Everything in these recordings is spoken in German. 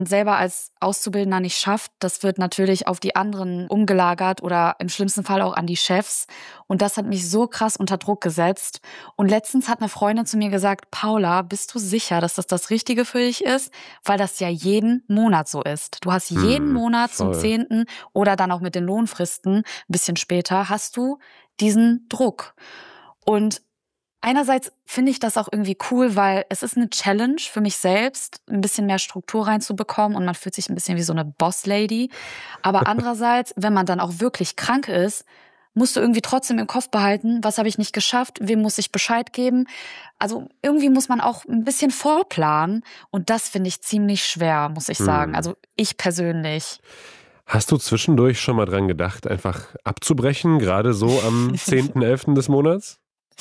selber als Auszubildender nicht schafft, das wird natürlich auf die anderen umgelagert oder im schlimmsten Fall auch an die Chefs. Und das hat mich so krass unter Druck gesetzt. Und letztens hat eine Freundin zu mir gesagt, Paula, bist du sicher, dass das Richtige für dich ist? Weil das ja jeden Monat so ist. Du hast jeden Monat zum 10. oder dann auch mit den Lohnfristen ein bisschen später hast du diesen Druck. Und einerseits finde ich das auch irgendwie cool, weil es ist eine Challenge für mich selbst, ein bisschen mehr Struktur reinzubekommen und man fühlt sich ein bisschen wie so eine Boss-Lady. Aber andererseits, wenn man dann auch wirklich krank ist, musst du irgendwie trotzdem im Kopf behalten, was habe ich nicht geschafft, wem muss ich Bescheid geben. Also irgendwie muss man auch ein bisschen vorplanen und das finde ich ziemlich schwer, muss ich sagen. Also ich persönlich. Hast du zwischendurch schon mal dran gedacht, einfach abzubrechen, gerade so am 10.11. des Monats?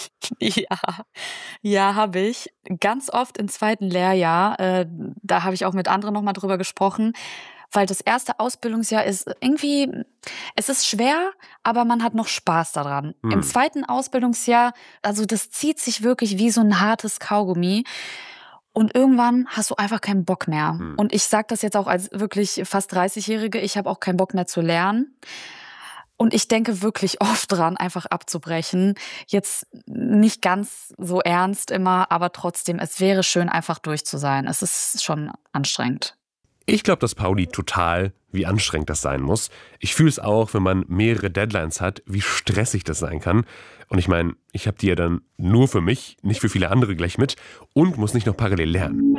Ja, habe ich. Ganz oft im 2. Lehrjahr. Da habe ich auch mit anderen nochmal drüber gesprochen, weil das erste Ausbildungsjahr ist irgendwie, es ist schwer, aber man hat noch Spaß daran. Im 2. Ausbildungsjahr, also das zieht sich wirklich wie so ein hartes Kaugummi. Und irgendwann hast du einfach keinen Bock mehr. Und ich sage das jetzt auch als wirklich fast 30-Jährige, ich habe auch keinen Bock mehr zu lernen. Und ich denke wirklich oft dran, einfach abzubrechen. Jetzt nicht ganz so ernst immer, aber trotzdem, es wäre schön, einfach durch zu sein. Es ist schon anstrengend. Ich glaube, dass Pauli total, wie anstrengend das sein muss. Ich fühle es auch, wenn man mehrere Deadlines hat, wie stressig das sein kann. Und ich meine, ich habe die ja dann nur für mich, nicht für viele andere gleich mit und muss nicht noch parallel lernen.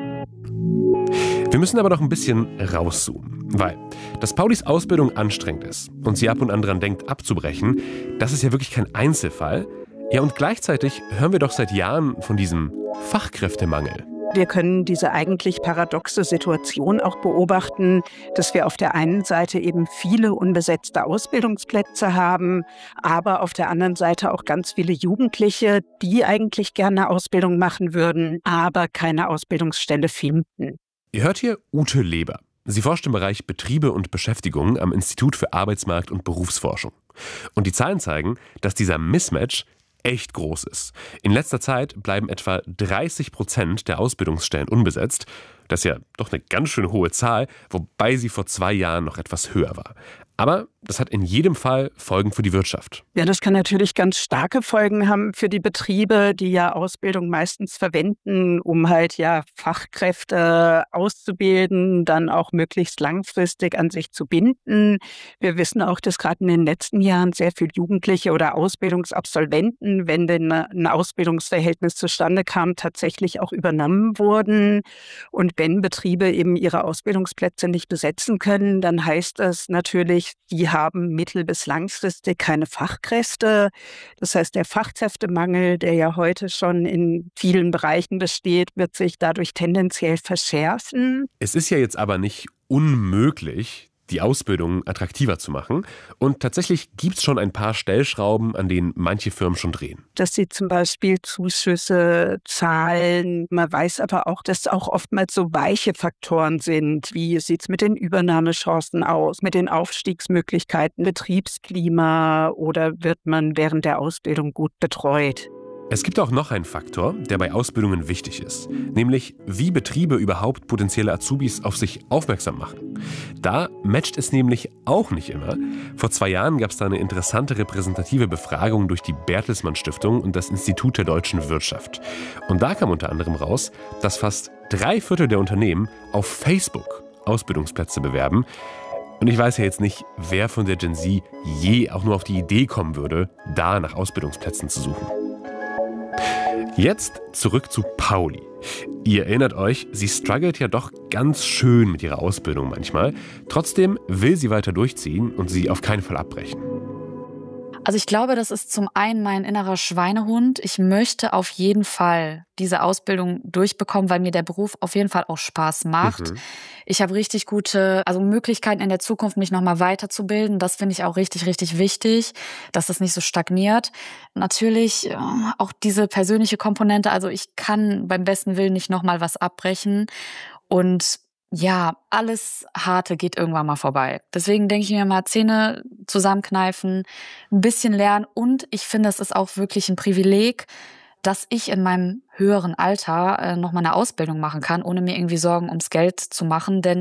Wir müssen aber noch ein bisschen rauszoomen, weil dass Paulis Ausbildung anstrengend ist und sie ab und an dran denkt, abzubrechen, das ist ja wirklich kein Einzelfall. Ja, und gleichzeitig hören wir doch seit Jahren von diesem Fachkräftemangel. Wir können diese eigentlich paradoxe Situation auch beobachten, dass wir auf der einen Seite eben viele unbesetzte Ausbildungsplätze haben, aber auf der anderen Seite auch ganz viele Jugendliche, die eigentlich gerne Ausbildung machen würden, aber keine Ausbildungsstelle finden. Ihr hört hier Ute Leber. Sie forscht im Bereich Betriebe und Beschäftigung am Institut für Arbeitsmarkt- und Berufsforschung. Und die Zahlen zeigen, dass dieser Mismatch echt groß ist. In letzter Zeit bleiben etwa 30% der Ausbildungsstellen unbesetzt. Das ist ja doch eine ganz schön hohe Zahl, wobei sie vor 2 Jahren noch etwas höher war. Aber das hat in jedem Fall Folgen für die Wirtschaft. Ja, das kann natürlich ganz starke Folgen haben für die Betriebe, die ja Ausbildung meistens verwenden, um halt ja Fachkräfte auszubilden, dann auch möglichst langfristig an sich zu binden. Wir wissen auch, dass gerade in den letzten Jahren sehr viele Jugendliche oder Ausbildungsabsolventen, wenn denn ein Ausbildungsverhältnis zustande kam, tatsächlich auch übernommen wurden. Und wenn Betriebe eben ihre Ausbildungsplätze nicht besetzen können, dann heißt das natürlich, die haben mittel- bis langfristig keine Fachkräfte. Das heißt, der Fachkräftemangel, der ja heute schon in vielen Bereichen besteht, wird sich dadurch tendenziell verschärfen. Es ist ja jetzt aber nicht unmöglich, die Ausbildung attraktiver zu machen. Und tatsächlich gibt es schon ein paar Stellschrauben, an denen manche Firmen schon drehen. Dass sie zum Beispiel Zuschüsse zahlen. Man weiß aber auch, dass auch oftmals so weiche Faktoren sind. Wie sieht es mit den Übernahmechancen aus, mit den Aufstiegsmöglichkeiten, Betriebsklima oder wird man während der Ausbildung gut betreut? Es gibt auch noch einen Faktor, der bei Ausbildungen wichtig ist, nämlich wie Betriebe überhaupt potenzielle Azubis auf sich aufmerksam machen. Da matcht es nämlich auch nicht immer. Vor 2 Jahren gab es da eine interessante repräsentative Befragung durch die Bertelsmann Stiftung und das Institut der deutschen Wirtschaft. Und da kam unter anderem raus, dass fast 3/4 der Unternehmen auf Facebook Ausbildungsplätze bewerben. Und ich weiß ja jetzt nicht, wer von der Gen Z je auch nur auf die Idee kommen würde, da nach Ausbildungsplätzen zu suchen. Jetzt zurück zu Pauli. Ihr erinnert euch, sie struggelt ja doch ganz schön mit ihrer Ausbildung manchmal. Trotzdem will sie weiter durchziehen und sie auf keinen Fall abbrechen. Also ich glaube, das ist zum einen mein innerer Schweinehund. Ich möchte auf jeden Fall diese Ausbildung durchbekommen, weil mir der Beruf auf jeden Fall auch Spaß macht. Ich habe richtig gute Möglichkeiten in der Zukunft, mich nochmal weiterzubilden. Das finde ich auch richtig, richtig wichtig, dass das nicht so stagniert. Natürlich auch diese persönliche Komponente. Also ich kann beim besten Willen nicht nochmal was abbrechen. Und ja, alles Harte geht irgendwann mal vorbei. Deswegen denke ich mir mal, Zähne zusammenkneifen, ein bisschen lernen. Und ich finde, es ist auch wirklich ein Privileg, dass ich in meinem höheren Alter noch mal eine Ausbildung machen kann, ohne mir irgendwie Sorgen ums Geld zu machen. Denn